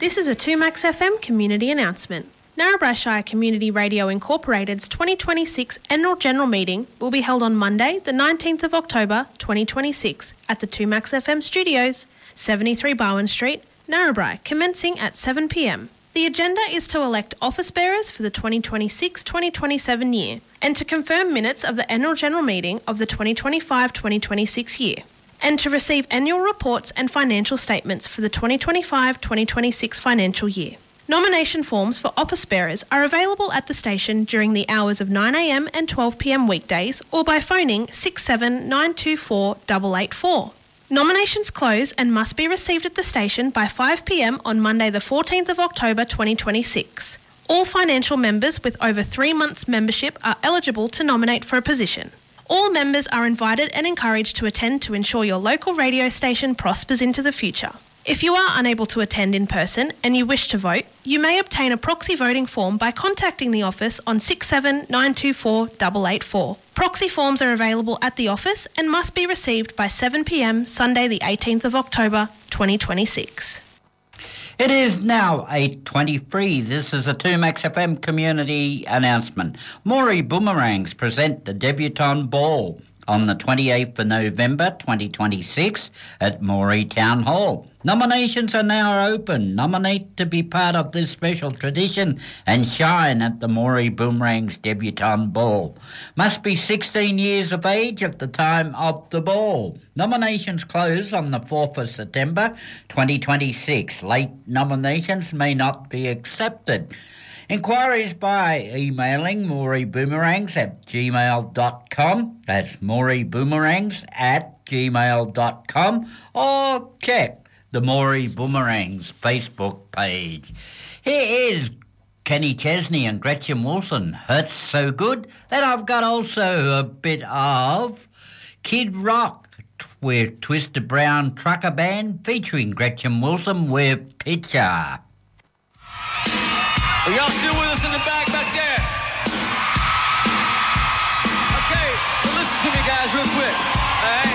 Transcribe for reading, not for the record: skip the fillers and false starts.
This is a 2Max FM community announcement. Narrabri Shire Community Radio Incorporated's 2026 Annual General Meeting will be held on Monday, the 19th of October 2026 at the 2Max FM Studios, 73 Barwon Street, Narrabri, commencing at 7 p.m. The agenda is to elect office bearers for the 2026-2027 year and to confirm minutes of the Annual General Meeting of the 2025-2026 year, and to receive annual reports and financial statements for the 2025-2026 financial year. Nomination forms for office bearers are available at the station during the hours of 9am and 12pm weekdays or by phoning 67924 884. Nominations close and must be received at the station by 5pm on Monday the 14th of October 2026. All financial members with over 3 months membership are eligible to nominate for a position. All members are invited and encouraged to attend to ensure your local radio station prospers into the future. If you are unable to attend in person and you wish to vote, you may obtain a proxy voting form by contacting the office on 67924 884. Proxy forms are available at the office and must be received by 7 p.m. Sunday the 18th of October 2026. It is now 8:23. This is a 2Max FM community announcement. Moree Boomerangs present the Debutante Ball on the 28th of November 2026 at Moree Town Hall. Nominations are now open. Nominate to be part of this special tradition and shine at the Moree Boomerangs Debutante Ball. Must be 16 years of age at the time of the ball. Nominations close on the 4th of September 2026. Late nominations may not be accepted. Inquiries by emailing moreeboomerangs@gmail.com. That's moreeboomerangs@gmail.com, or check the Moree Boomerangs Facebook page. Here is Kenny Chesney and Gretchen Wilson. Hurts so good that I've got also a bit of Kid Rock with Twisted Brown Trucker Band featuring Gretchen Wilson with Picture. Are y'all still with us in the back there? Okay, so listen to me guys real quick. All right?